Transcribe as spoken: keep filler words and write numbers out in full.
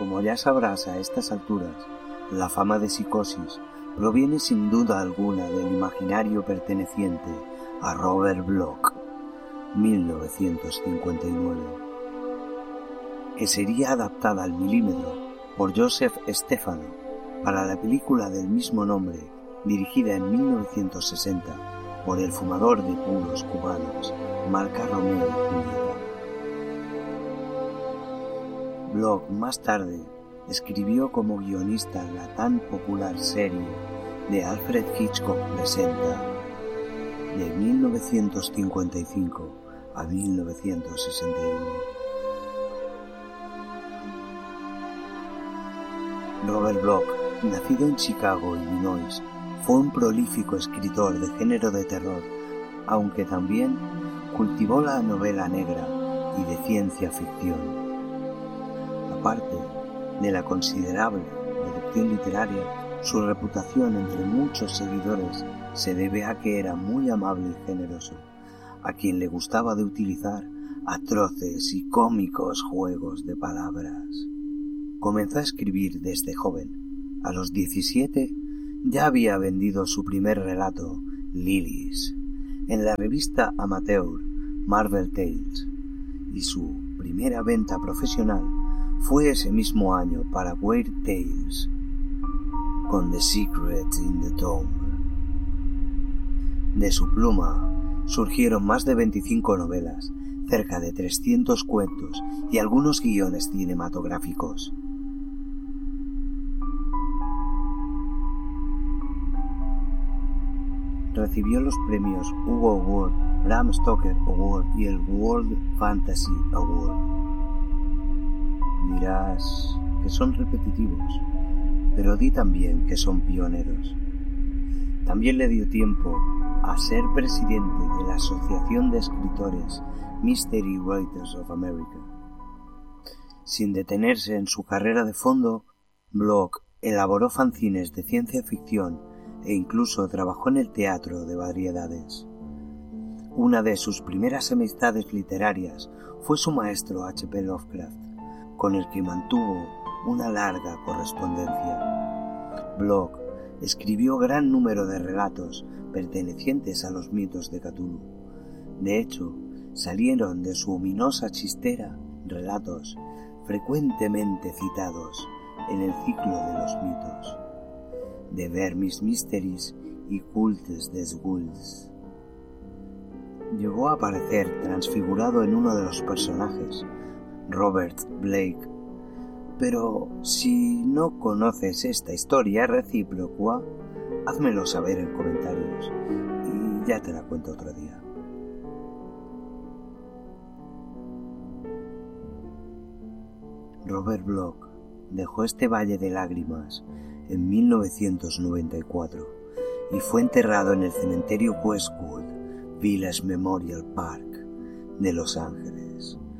Como ya sabrás a estas alturas, la fama de Psicosis proviene sin duda alguna del imaginario perteneciente a Robert Bloch, mil novecientos cincuenta y nueve, que sería adaptada al milímetro por Joseph Stefano para la película del mismo nombre, dirigida en mil novecientos sesenta por el fumador de puros cubanos Marca Romeo y Julieta. Bloch más tarde escribió como guionista la tan popular serie de Alfred Hitchcock Presenta de mil novecientos cincuenta y cinco a mil novecientos sesenta y uno. Robert Bloch, nacido en Chicago, Illinois, fue un prolífico escritor de género de terror, aunque también cultivó la novela negra y de ciencia ficción. Aparte de la considerable producción literaria, su reputación entre muchos seguidores se debe a que era muy amable y generoso, a quien le gustaba de utilizar atroces y cómicos juegos de palabras. Comenzó a escribir desde joven. A los diecisiete ya había vendido su primer relato, Lilies, en la revista amateur Marvel Tales, y su primera venta profesional fue ese mismo año para Weird Tales, con The Secret in the Tomb. De su pluma surgieron más de veinticinco novelas, cerca de trescientos cuentos y algunos guiones cinematográficos. Recibió los premios Hugo Award, Bram Stoker Award y el World Fantasy Award. Dirás que son repetitivos, pero di también que son pioneros. También le dio tiempo a ser presidente de la Asociación de Escritores Mystery Writers of America. Sin detenerse en su carrera de fondo, Bloch elaboró fanzines de ciencia ficción e incluso trabajó en el teatro de variedades. Una de sus primeras amistades literarias fue su maestro H P Lovecraft, con el que mantuvo una larga correspondencia. Bloch escribió gran número de relatos pertenecientes a los mitos de Cthulhu. De hecho, salieron de su ominosa chistera relatos frecuentemente citados en el ciclo de los mitos, de Vermis Mysteries y Cultes des Ghouls. Llegó a aparecer transfigurado en uno de los personajes, Robert Blake, pero si no conoces esta historia recíproca, házmelo saber en comentarios y ya te la cuento otro día. Robert Bloch dejó este valle de lágrimas en mil novecientos noventa y cuatro y fue enterrado en el cementerio Westwood Village Memorial Park de Los Ángeles.